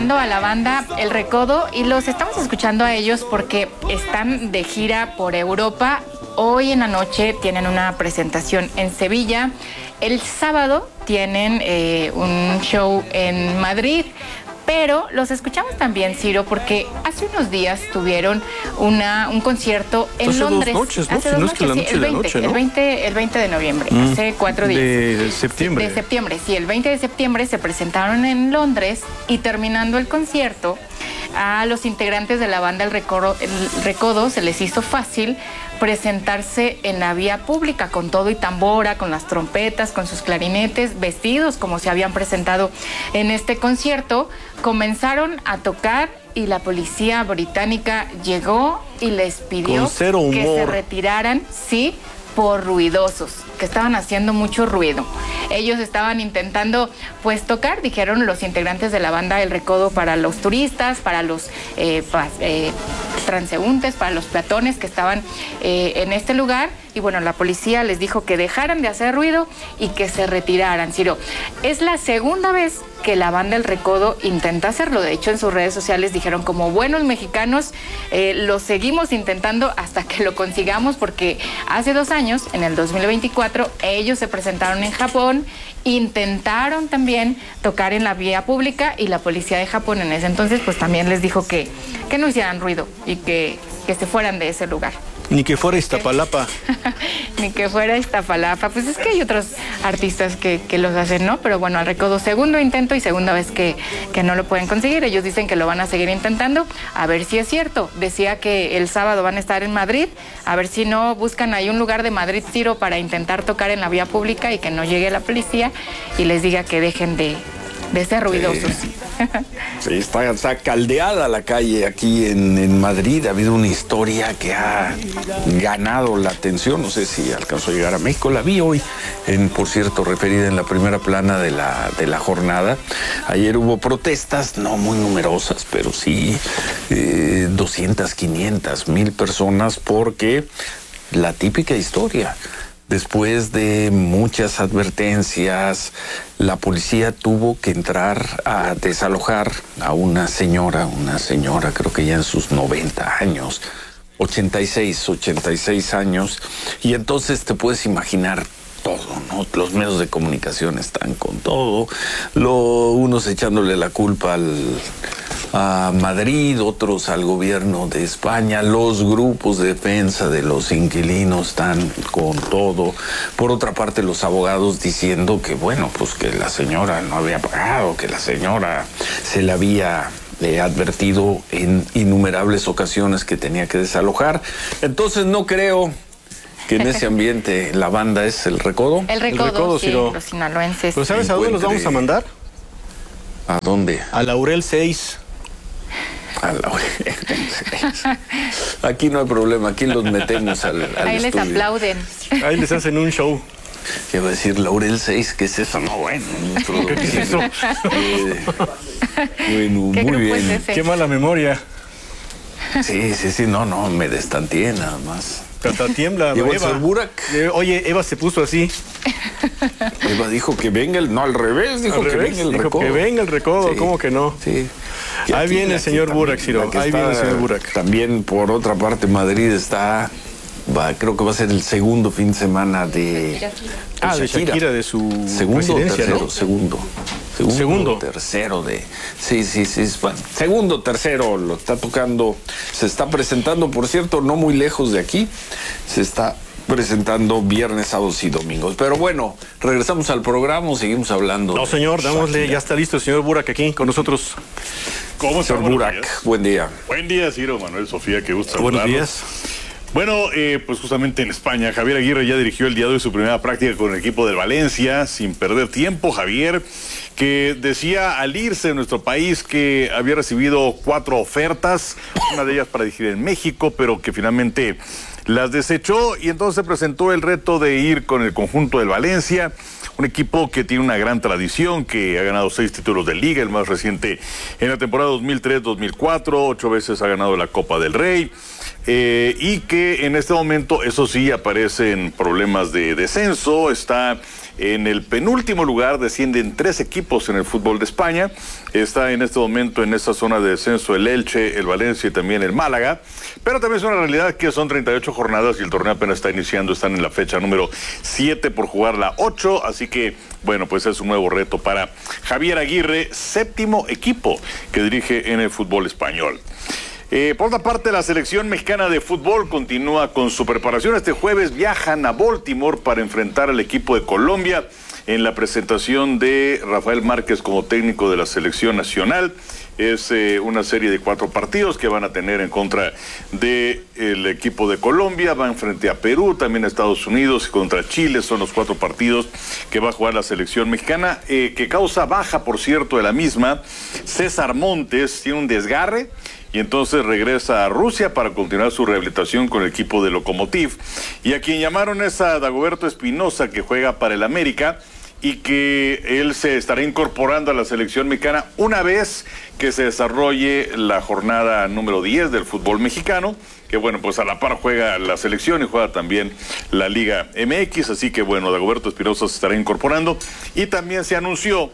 escuchando a la banda El Recodo y los estamos escuchando a ellos porque están de gira por Europa. Hoy en la noche tienen una presentación en Sevilla. El sábado tienen un show en Madrid. Pero los escuchamos también, Ciro, porque hace unos días tuvieron un concierto en Londres. Hace 2 noches, ¿no? Hace 2 noches, sí, el 20, ¿no? el 20 de noviembre, hace 4 días. De septiembre. De septiembre, sí, el 20 de septiembre se presentaron en Londres y terminando el concierto, a los integrantes de la banda El Recodo se les hizo fácil presentarse en la vía pública con todo y tambora, con las trompetas, con sus clarinetes, vestidos como se habían presentado en este concierto. Comenzaron a tocar y la policía británica llegó y les pidió que se retiraran, sí, por ruidosos, que estaban haciendo mucho ruido. Ellos estaban intentando, pues, tocar, dijeron los integrantes de la banda El Recodo, para los turistas, para los transeúntes, para los peatones que estaban en este lugar. Y bueno, la policía les dijo que dejaran de hacer ruido y que se retiraran. Ciro, es la segunda vez que la banda El Recodo intenta hacerlo. De hecho, en sus redes sociales dijeron, como buenos mexicanos, lo seguimos intentando hasta que lo consigamos, porque hace 2 años, en el 2024, ellos se presentaron en Japón, intentaron también tocar en la vía pública y la policía de Japón en ese entonces pues también les dijo que no hicieran ruido y que se fueran de ese lugar. Ni que fuera Iztapalapa. Ni que fuera Iztapalapa. Pues es que hay otros artistas que los hacen, ¿no? Pero bueno, El Recodo, segundo intento y segunda vez que no lo pueden conseguir. Ellos dicen que lo van a seguir intentando. A ver si es cierto. Decía que el sábado van a estar en Madrid. A ver si no buscan ahí un lugar de Madrid, Ciro, para intentar tocar en la vía pública y que no llegue la policía y les diga que dejen de ser ruidosos. Sí, está caldeada la calle aquí en Madrid. Ha habido una historia que ha ganado la atención. No sé si alcanzó a llegar a México. La vi hoy, por cierto, referida en la primera plana de la jornada. Ayer hubo protestas, no muy numerosas, pero sí 200, 500, 1000 personas, porque la típica historia. Después de muchas advertencias, la policía tuvo que entrar a desalojar a una señora creo que ya en sus 90 años, 86 años, y entonces te puedes imaginar todo, ¿no? Los medios de comunicación están con todo, unos echándole la culpa a Madrid, otros al gobierno de España, los grupos de defensa de los inquilinos están con todo. Por otra parte, los abogados diciendo que, bueno, pues que la señora no había pagado, que la señora se le había advertido en innumerables ocasiones que tenía que desalojar. Entonces no creo que en ese ambiente la banda es El Recodo. El Recodo, sí, los sinaloenses. ¿Pero sabes a dónde los vamos a mandar? ¿A dónde? A Laurel 6. Aquí no hay problema, aquí los metemos al ahí estudio. les aplauden. Ahí les hacen un show. ¿Qué va a decir Laurel 6? ¿Qué es eso? No, bueno. ¿Qué es eso? Bueno, muy bien. Qué mala memoria. Sí, no, me destanteé nada más. Hasta tiembla, Eva. Eva. Burak. Oye, Eva se puso así. Eva dijo que venga no, al revés, dijo que venga El Recodo. Que venga El Recodo, sí. ¿Cómo que no? Sí. Ahí viene el señor Burak, Ciro. Ahí viene el señor Burak. También, por otra parte, Madrid creo que va a ser el segundo fin de semana de Shakira, de su segundo, tercero, ¿no? Segundo, tercero sí, bueno, segundo, tercero lo está tocando, se está presentando, por cierto, no muy lejos de aquí, se está presentando viernes, sábados y domingos. Pero bueno, regresamos al programa o seguimos hablando. No, señor, dámosle, ya está listo el señor Burak aquí con nosotros. ¿Cómo está, señor Burak? Buen día. Buen día, Ciro, Manuel, Sofía, qué gusto saludarlos. Buenos días. Bueno, pues justamente en España, Javier Aguirre ya dirigió el día de hoy su primera práctica con el equipo del Valencia, sin perder tiempo. Javier, que decía al irse de nuestro país que había recibido 4 ofertas, una de ellas para dirigir en México, pero que finalmente las desechó y entonces se presentó el reto de ir con el conjunto del Valencia, un equipo que tiene una gran tradición, que ha ganado 6 títulos de liga, el más reciente en la temporada 2003-2004, 8 veces ha ganado la Copa del Rey, y que en este momento, eso sí, aparecen problemas de descenso, está en el penúltimo lugar, descienden 3 equipos en el fútbol de España. Está en este momento en esta zona de descenso el Elche, el Valencia y también el Málaga. Pero también es una realidad que son 38 jornadas y el torneo apenas está iniciando. Están en la fecha número 7 por jugar la 8. Así que, bueno, pues es un nuevo reto para Javier Aguirre, 7º equipo que dirige en el fútbol español. Por otra parte, la selección mexicana de fútbol continúa con su preparación. Este jueves viajan a Baltimore para enfrentar al equipo de Colombia en la presentación de Rafael Márquez como técnico de la selección nacional. Es una serie de 4 partidos que van a tener en contra del equipo de Colombia. Van frente a Perú, también a Estados Unidos y contra Chile. Son los 4 partidos que va a jugar la selección mexicana, que causa baja, por cierto, de la misma. César Montes tiene un desgarre y entonces regresa a Rusia para continuar su rehabilitación con el equipo de Lokomotiv. Y a quien llamaron es a Dagoberto Espinosa, que juega para el América, y que él se estará incorporando a la selección mexicana una vez que se desarrolle la jornada número 10 del fútbol mexicano, que bueno, pues a la par juega la selección y juega también la Liga MX, así que bueno, Dagoberto Espinosa se estará incorporando. Y también se anunció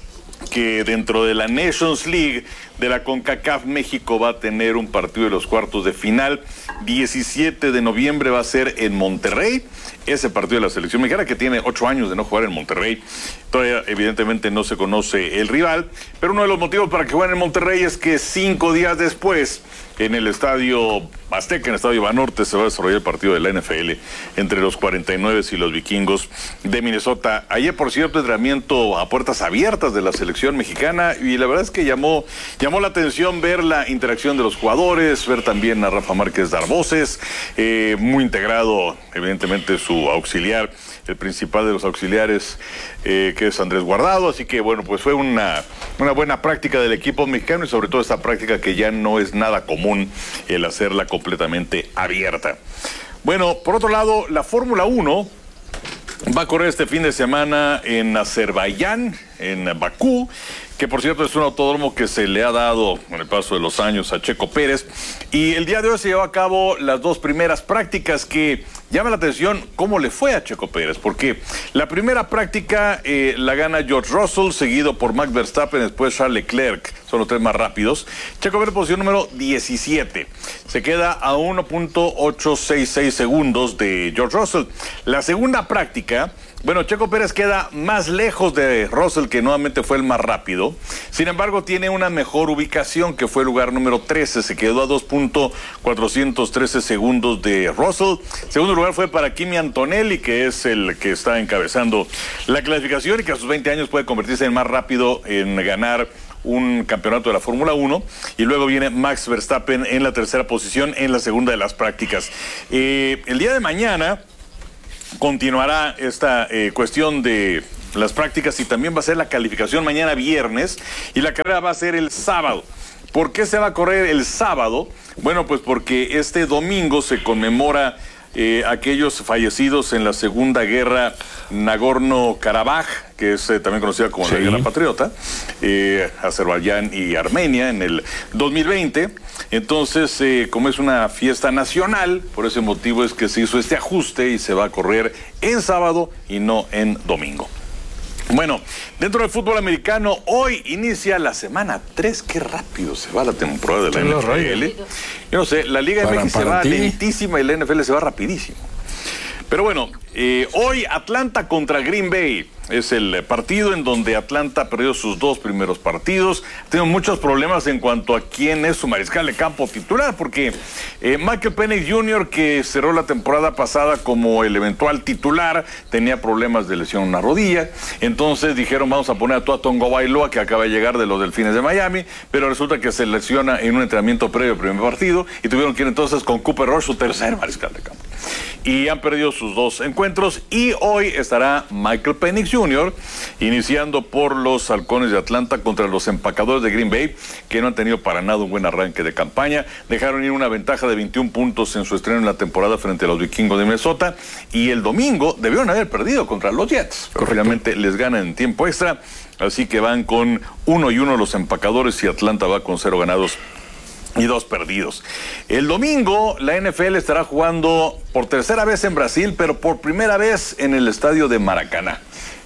que dentro de la Nations League de la CONCACAF, México va a tener un partido de los cuartos de final. 17 de noviembre va a ser en Monterrey. Ese partido de la selección mexicana, que tiene 8 años de no jugar en Monterrey. Todavía evidentemente no se conoce el rival, pero uno de los motivos para que jueguen en Monterrey es que 5 días después, en el Estadio Azteca, en el Estadio Banorte, se va a desarrollar el partido de la NFL entre los 49 y los Vikingos de Minnesota. Ayer, por cierto, entrenamiento a puertas abiertas de la selección mexicana, y la verdad es que llamó la atención ver la interacción de los jugadores, ver también a Rafa Márquez dar voces, muy integrado, evidentemente, su auxiliar, el principal de los auxiliares, que es Andrés Guardado. Así que, bueno, pues fue una buena práctica del equipo mexicano, y sobre todo esta práctica que ya no es nada común, el hacerla completamente abierta. Bueno, por otro lado, la Fórmula 1 va a correr este fin de semana en Azerbaiyán, en Bakú, que por cierto es un autódromo que se le ha dado con el paso de los años a Checo Pérez. Y el día de hoy se llevó a cabo las 2 primeras prácticas, que llama la atención cómo le fue a Checo Pérez, porque la primera práctica la gana George Russell, seguido por Max Verstappen, después Charles Leclerc, son los 3 más rápidos. Checo Pérez, posición número 17, se queda a 1.866 segundos de George Russell. La segunda práctica, bueno, Checo Pérez queda más lejos de Russell, que nuevamente fue el más rápido. Sin embargo, tiene una mejor ubicación, que fue el lugar número 13. Se quedó a 2.413 segundos de Russell. Segundo lugar fue para Kimi Antonelli, que es el que está encabezando la clasificación y que a sus 20 años puede convertirse en más rápido en ganar un campeonato de la Fórmula 1. Y luego viene Max Verstappen en la tercera posición en la segunda de las prácticas. El día de mañana continuará esta cuestión de las prácticas, y también va a ser la calificación mañana viernes, y la carrera va a ser el sábado. ¿Por qué se va a correr el sábado? Bueno, pues porque este domingo se conmemora aquellos fallecidos en la Segunda Guerra Nagorno-Karabaj, que es también conocida como la Guerra Patriota, Azerbaiyán y Armenia, en el 2020. Entonces, como es una fiesta nacional, por ese motivo es que se hizo este ajuste y se va a correr en sábado y no en domingo. Bueno, dentro del fútbol americano, hoy inicia la semana 3. Qué rápido se va la temporada de la NFL. Yo no sé, la Liga MX se va lentísima y la NFL se va rapidísimo. Pero bueno, hoy Atlanta contra Green Bay. Es el partido en donde Atlanta perdió sus 2 primeros partidos. Ha tenido muchos problemas en cuanto a quién es su mariscal de campo titular, porque Michael Penix Jr., que cerró la temporada pasada como el eventual titular, tenía problemas de lesión en una rodilla. Entonces dijeron, vamos a poner a Tua Tagovailoa, que acaba de llegar de los Delfines de Miami, pero resulta que se lesiona en un entrenamiento previo al primer partido, y tuvieron que ir entonces con Cooper Rush, su tercer mariscal de campo. Y han perdido sus 2 encuentros, y hoy estará Michael Penix Jr. iniciando por los Halcones de Atlanta contra los Empacadores de Green Bay, que no han tenido para nada un buen arranque de campaña. Dejaron ir una ventaja de 21 puntos en su estreno en la temporada frente a los Vikingos de Minnesota, y el domingo debieron haber perdido contra los Jets, pero finalmente les ganan en tiempo extra, así que van con 1-1 los Empacadores, y Atlanta va con 0 ganados y 2 perdidos. El domingo la NFL estará jugando por tercera vez en Brasil, pero por primera vez en el estadio de Maracaná.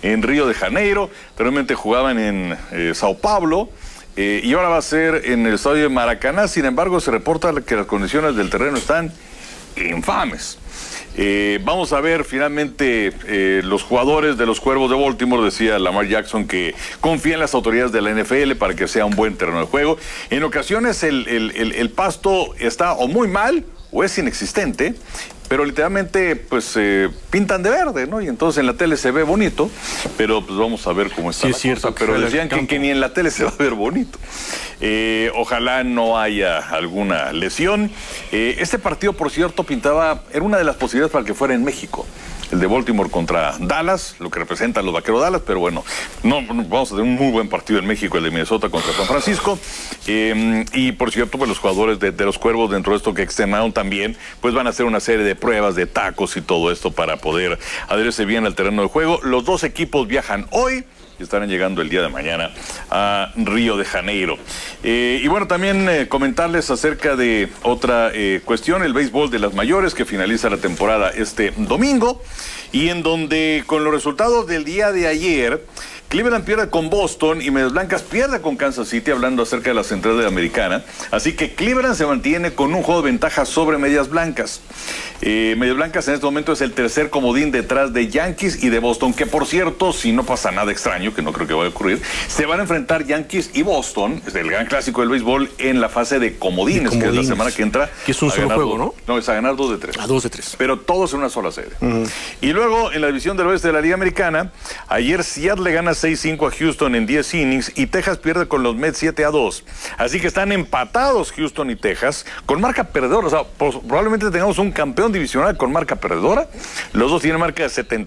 en Río de Janeiro, anteriormente jugaban en Sao Paulo, y ahora va a ser en el estadio de Maracaná. Sin embargo, se reporta que las condiciones del terreno están infames. Vamos a ver finalmente los jugadores de los Cuervos de Baltimore. Decía Lamar Jackson que confía en las autoridades de la NFL para que sea un buen terreno de juego. En ocasiones el pasto está o muy mal o es inexistente, pero literalmente pues pintan de verde, ¿no? Y entonces en la tele se ve bonito, pero pues vamos a ver cómo está la cosa. Pero decían que ni en la tele se va a ver bonito. Ojalá no haya alguna lesión. Este partido, por cierto, era una de las posibilidades para que fuera en México. El de Baltimore contra Dallas, lo que representan los Vaqueros Dallas, pero bueno, no vamos a tener un muy buen partido en México, el de Minnesota contra San Francisco. Y por cierto, pues los jugadores de los Cuervos, dentro de esto que externaron también, pues van a hacer una serie de pruebas de tacos y todo esto para poder adherirse bien al terreno de juego. Los dos equipos viajan hoy y estarán llegando el día de mañana a Río de Janeiro. Y bueno, también comentarles acerca de otra cuestión, el béisbol de las mayores, que finaliza la temporada este domingo, y en donde con los resultados del día de ayer, Cleveland pierde con Boston y Medias Blancas pierde con Kansas City, hablando acerca de la central de la Americana. Así que Cleveland se mantiene con un juego de ventaja sobre Medias Blancas. Medias Blancas en este momento es el tercer comodín detrás de Yankees y de Boston, que por cierto, si no pasa nada extraño, que no creo que vaya a ocurrir, se van a enfrentar Yankees y Boston, es el gran clásico del béisbol, en la fase de comodines, que es la semana que entra. Que es un solo juego, ¿no? No, es a ganar 2 de 3. A 2 de 3. Pero todos en una sola serie. Y luego, en la división del oeste de la Liga Americana, ayer Seattle le gana 6-5 a Houston en 10 innings y Texas pierde con los Mets 7-2. Así que están empatados Houston y Texas con marca perdedora. O sea, probablemente tengamos un campeón divisional con marca perdedora. Los dos tienen marca de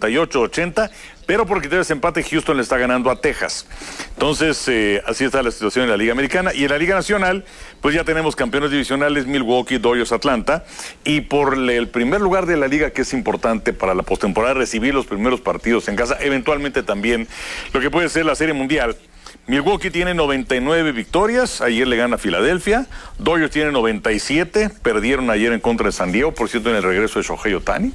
78-80, pero por criterios de empate Houston le está ganando a Texas. Entonces, así está la situación en la Liga Americana. Y en la Liga Nacional, pues ya tenemos campeones divisionales, Milwaukee, Dodgers, Atlanta. Y por el primer lugar de la liga, que es importante para la postemporada, recibir los primeros partidos en casa, eventualmente también lo que puede ser la Serie Mundial. Milwaukee tiene 99 victorias, ayer le gana a Filadelfia. Dodgers tiene 97, perdieron ayer en contra de San Diego, por cierto, en el regreso de Shohei Ohtani.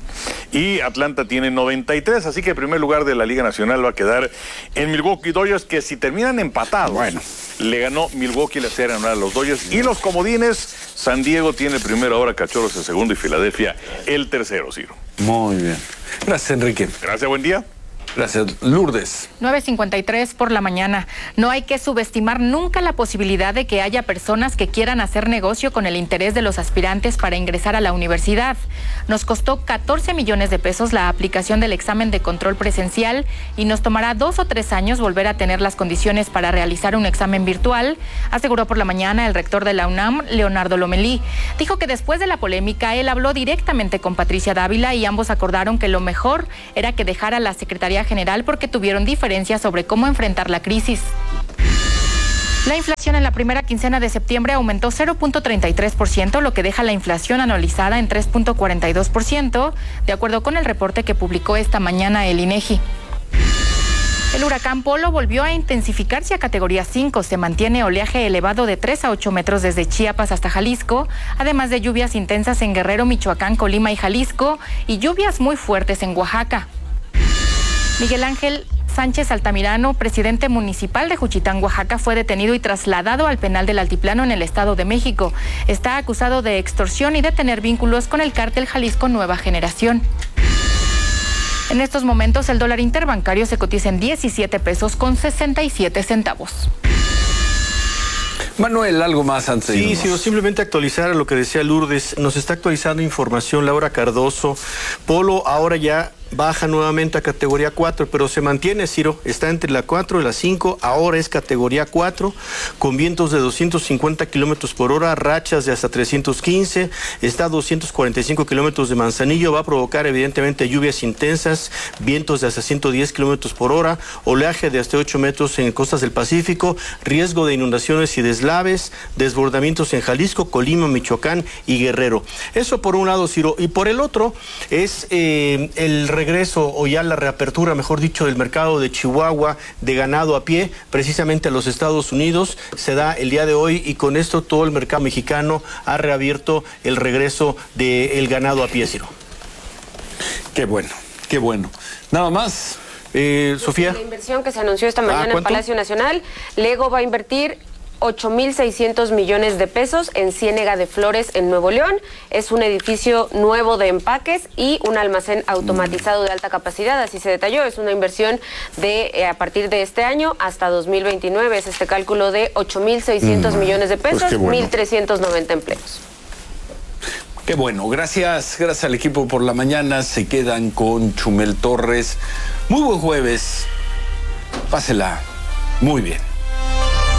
Y Atlanta tiene 93, así que el primer lugar de la Liga Nacional va a quedar en Milwaukee Dodgers, que si terminan empatados, bueno, le ganó Milwaukee, le hace ganar a los Dodgers. Y los comodines, San Diego tiene el primero, ahora Cachorros el segundo y Filadelfia el tercero, Ciro. Muy bien. Gracias, Enrique. Gracias, buen día. Gracias, Lourdes. 9:53 por la mañana. No hay que subestimar nunca la posibilidad de que haya personas que quieran hacer negocio con el interés de los aspirantes para ingresar a la universidad. Nos costó 14 millones de pesos la aplicación del examen de control presencial y nos tomará 2 o 3 años volver a tener las condiciones para realizar un examen virtual, aseguró por la mañana el rector de la UNAM, Leonardo Lomelí. Dijo que después de la polémica, él habló directamente con Patricia Dávila y ambos acordaron que lo mejor era que dejara la Secretaría General porque tuvieron diferencias sobre cómo enfrentar la crisis. La inflación en la primera quincena de septiembre aumentó 0.33%, lo que deja la inflación anualizada en 3.42%, de acuerdo con el reporte que publicó esta mañana el INEGI. El huracán Polo volvió a intensificarse a categoría 5. Se mantiene oleaje elevado de 3 a 8 metros desde Chiapas hasta Jalisco, además de lluvias intensas en Guerrero, Michoacán, Colima y Jalisco, y lluvias muy fuertes en Oaxaca. Miguel Ángel Sánchez Altamirano, presidente municipal de Juchitán, Oaxaca, fue detenido y trasladado al penal del Altiplano en el Estado de México. Está acusado de extorsión y de tener vínculos con el cártel Jalisco Nueva Generación. En estos momentos el dólar interbancario se cotiza en 17 pesos con 67 centavos. Manuel, ¿algo más antes de irnos? Sí, simplemente actualizar lo que decía Lourdes. Nos está actualizando información Laura Cardoso. Polo ahora ya baja nuevamente a categoría 4, pero se mantiene, Ciro, está entre la 4 y la 5, ahora es categoría 4, con vientos de 250 kilómetros por hora, rachas de hasta 315, está a 245 kilómetros de Manzanillo, va a provocar evidentemente lluvias intensas, vientos de hasta 110 kilómetros por hora, oleaje de hasta 8 metros en costas del Pacífico, riesgo de inundaciones y deslaves, desbordamientos en Jalisco, Colima, Michoacán y Guerrero. Eso por un lado, Ciro, y por el otro es el regreso o ya la reapertura, mejor dicho, del mercado de Chihuahua de ganado a pie, precisamente a los Estados Unidos, se da el día de hoy y con esto todo el mercado mexicano ha reabierto el regreso del ganado a pie, Ciro. Qué bueno, qué bueno. Nada más. Sofía. La inversión que se anunció esta mañana en ¿cuánto? Palacio Nacional, Lego va a invertir 8,600 millones de pesos en Ciénega de Flores, en Nuevo León. Es un edificio nuevo de empaques y un almacén automatizado de alta capacidad, así se detalló. Es una inversión de a partir de este año hasta 2029. Es este cálculo de 8,600 millones de pesos, pues qué bueno. 1,390 empleos. Qué bueno, gracias al equipo por la mañana. Se quedan con Chumel Torres. Muy buen jueves. Pásela muy bien.